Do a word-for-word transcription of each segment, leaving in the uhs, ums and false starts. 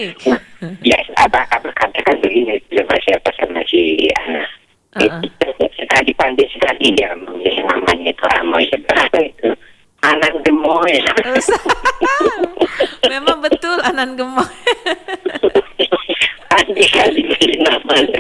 lagi. Ya, apa apa katakan begini, coba saya pesan nasi anak. Uh-uh. Itu tadi pandai sekali dia memilih namanya itu Amoy. Berapa itu? Anan Gemoy. Memang betul Anan Gemoy. Pandai sekali milih namanya.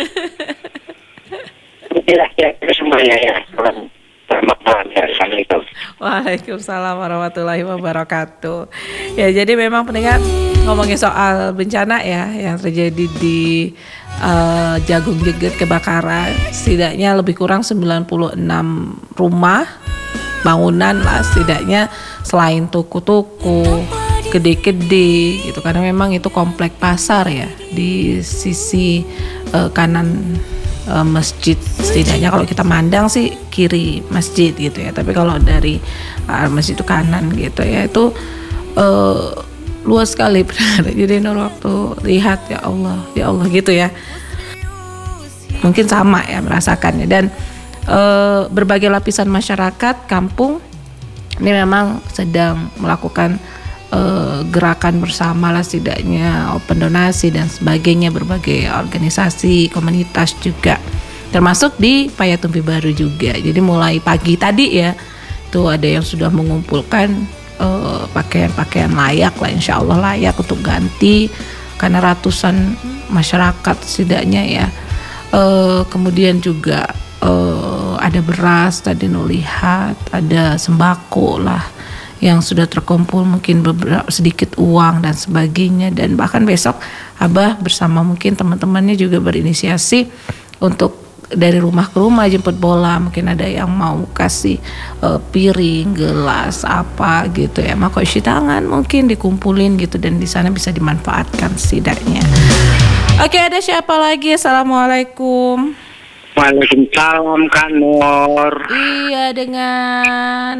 Itulah kira-kira semuanya ya. Selamat malam ya. Assalamualaikum. Waalaikumsalam warahmatullahi wabarakatuh. Ya, jadi memang pendengar ngomongin soal bencana ya yang terjadi di uh, Jagung Jeget kebakaran, setidaknya lebih kurang sembilan puluh enam rumah bangunan lah setidaknya, selain tuku-tuku gede-gede gitu, karena memang itu komplek pasar ya di sisi uh, kanan uh, masjid. Setidaknya kalau kita mandang sih kiri masjid gitu ya, tapi kalau dari uh, masjid itu kanan gitu ya, itu uh, luas sekali benar. Jadi Nur waktu lihat, ya Allah, ya Allah gitu ya, mungkin sama ya merasakannya. Dan e, berbagai lapisan masyarakat kampung ini memang sedang melakukan e, gerakan bersama lah, setidaknya open donasi dan sebagainya, berbagai organisasi komunitas juga, termasuk di Payatumpi Baru juga. Jadi mulai pagi tadi ya, itu ada yang sudah mengumpulkan Uh, pakaian-pakaian layak lah, insya Allah layak untuk ganti, karena ratusan masyarakat setidaknya ya. Uh, kemudian juga uh, ada beras tadi nu lihat, ada sembako lah yang sudah terkumpul, mungkin beberapa sedikit uang dan sebagainya. Dan bahkan besok Abah bersama mungkin teman-temannya juga berinisiasi untuk dari rumah ke rumah jemput bola. Mungkin ada yang mau kasih uh, piring, gelas, apa gitu ya, maka isi tangan mungkin dikumpulin gitu, dan di sana bisa dimanfaatkan setidaknya. Oke, ada siapa lagi? Assalamualaikum. Waalaikumsalam Kak Nur. Iya, dengan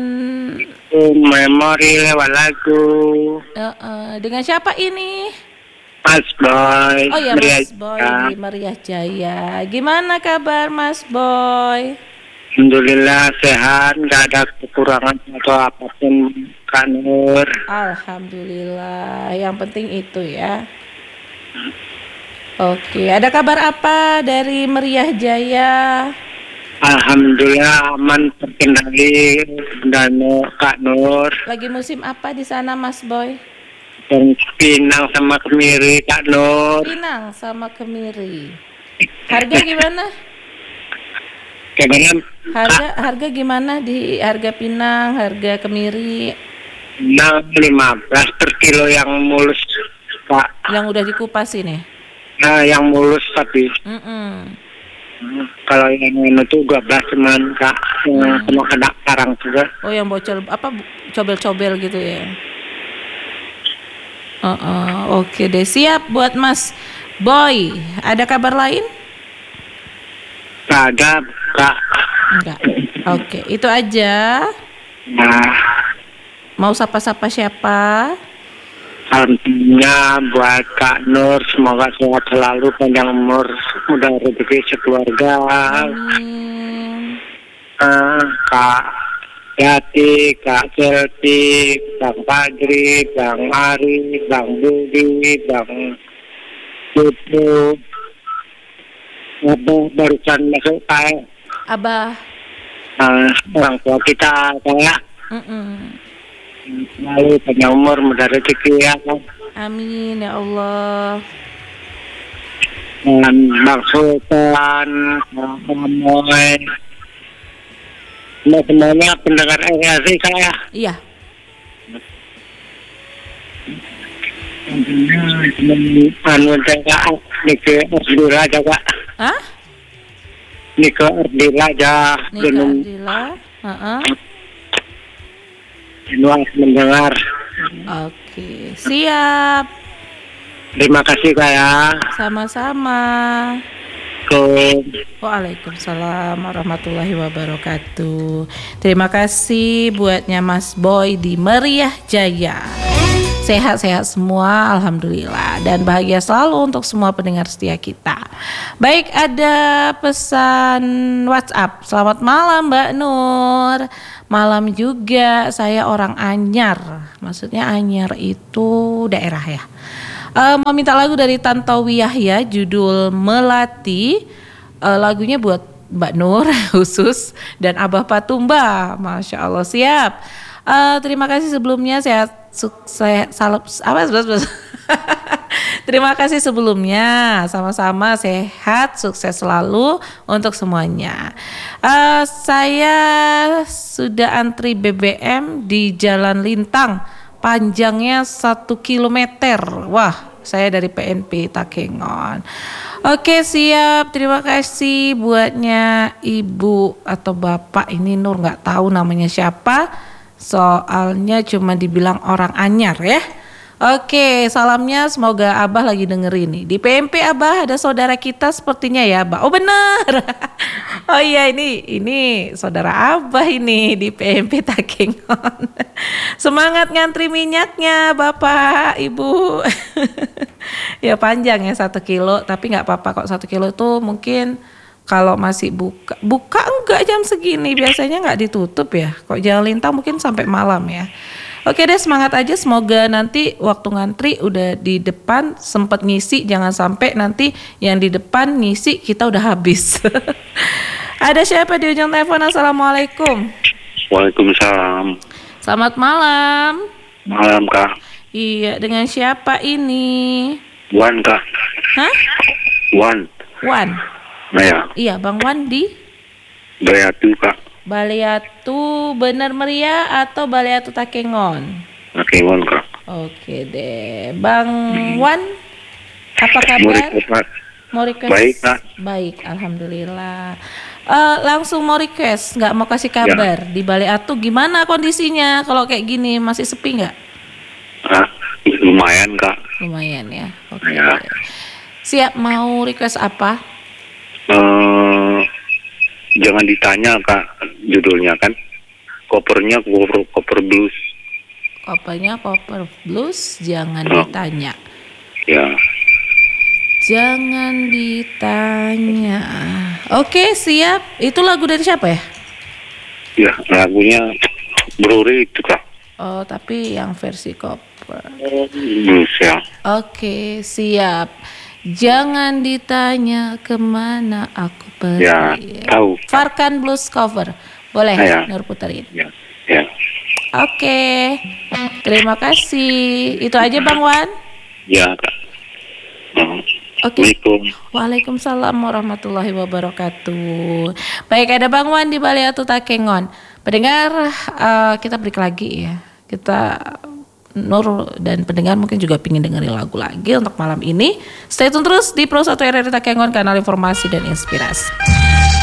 Memori lewat lagu. uh, uh, dengan siapa ini? Mas Boy. Oh ya, Mas Boy di Meriah Jaya. Gimana kabar Mas Boy? Alhamdulillah sehat, nggak ada kekurangan atau apapun Kak Nur. Alhamdulillah, yang penting itu ya. Oke, ada kabar apa dari Meriah Jaya? Alhamdulillah aman, terkendali dan Kak Nur. Lagi musim apa di sana Mas Boy? Dan Pinang sama Kemiri Kak Nur. Pinang sama Kemiri. Harga gimana? Gimana? Harga harga gimana di harga Pinang, harga Kemiri? enam lima belas per kilo yang mulus Kak. Yang udah dikupas ini? Nah, yang mulus tapi. Mm-mm. Hmm, kalau yang ini tuh dua belas cuman Kak, yang Hmm. kena kena karang juga. Oh, yang bocor apa cobel-cobel gitu ya? Uh, uh, Oke deh, siap buat Mas Boy. Ada kabar lain? Gak ada Kak. Enggak. Oke, itu aja. Nah, Mau sapa-sapa siapa? alhamdulillah buat Kak Nur, semoga sehat selalu, panjang umur, mudah rezeki sekeluarga. Amin. Uh, Kak Yati, Kak Selti, Bang Padri, Bang Ari, Bang Budi, Bang Putu. Apa barusan masuk kayak Abah. uh, orang tua kita kayak Mm-mm. selalu panjang umur, mudah rezeki ya. Amin ya Allah. Dan Bang Sultan, Bang Amoy, semuanya pendengar R R I kayak. Iya. Anu saya Nike Ardila aja Kak. Hah? Nike Ardila aja. Nika Gunung Ardila. Heeh. Luas mendengar. Oke, siap. Terima kasih Kak ya. Sama-sama. Assalamualaikum. Waalaikumsalam warahmatullahi wabarakatuh. Terima kasih buatnya Mas Boy di Meriah Jaya. Sehat-sehat semua, alhamdulillah, dan bahagia selalu untuk semua pendengar setia kita. Baik, ada pesan WhatsApp. Selamat malam Mbak Nur. Malam juga, saya orang Anyar. Maksudnya Anyar itu daerah ya. Uh, mau minta lagu dari Tantowi Yahya, judul Melati. Uh, lagunya buat Mbak Nur khusus dan Abah Patumba. Masya Allah, siap. Uh, terima kasih sebelumnya, sehat sukses salam apa sebes terima kasih sebelumnya, sama-sama sehat sukses selalu untuk semuanya. Uh, saya sudah antri B B M di Jalan Lintang, panjangnya satu kilometer. Wah, saya dari P N P Takengon. Oke, siap. Terima kasih buatnya ibu atau bapak ini, Nur nggak tahu namanya siapa. Soalnya cuma dibilang orang anyar ya. Oke, salamnya semoga Abah lagi dengerin nih. Di P M P Abah ada saudara kita sepertinya ya, Abah. Oh benar. Oh iya, ini ini saudara Abah ini di P M P Takengon. Semangat ngantri minyaknya Bapak, Ibu. Ya panjang ya satu kilo, tapi nggak apa-apa kok, satu kilo itu mungkin kalau masih buka, buka enggak jam segini, biasanya nggak ditutup ya. Kok Jalan Lintang mungkin sampai malam ya. Oke deh, semangat aja, semoga nanti waktu ngantri udah di depan sempet ngisi, jangan sampai nanti yang di depan ngisi kita udah habis. Ada siapa di ujung telepon? Assalamualaikum. Waalaikumsalam. Selamat malam. Malam Kak. Iya, dengan siapa ini? Wan Kak. Hah? Wan. Wan. Nah ya. Iya, Bang Wan di Baleatu Kak. Baleatu Bener Meriah atau Baleatu Takengon? Takengon Kak. Oke deh, Bang Wan, apa Mau kabar? request Kak. Mau request? Baik Kak. Baik, alhamdulillah. Eh, langsung mau request, nggak mau kasih kabar di Baleatu gimana kondisinya? Kalau kayak gini masih sepi nggak? Ah, lumayan Kak. Lumayan ya. Oke. Ya. Siap, mau request apa? Eh, jangan ditanya Kak, judulnya kan. Kopernya koper, koper blues. Kopernya koper blues, jangan Oh. ditanya. Ya. Jangan ditanya. Oke, siap. Itu lagu dari siapa ya? Ya, lagunya Bruri itu Kak. Oh, tapi yang versi koper. Blues ya. Oke, siap. Jangan ditanya kemana aku pergi. Ya, tahu. Farkan Blues cover. Boleh, Ah, ya. Nur puterin. Ya. Ya. Oke, terima kasih. Itu aja Bang Wan. Ya Kak. Oh. Oke. Assalamualaikum. Waalaikumsalam warahmatullahi wabarakatuh. Baik, ada Bang Wan di Baleatu Takengon. Pendengar, uh, kita break lagi ya. Kita Nur dan pendengar mungkin juga pingin dengerin lagu lagi untuk malam ini. Stay tune terus di Pro satu R R I Takengon, kanal informasi dan inspirasi.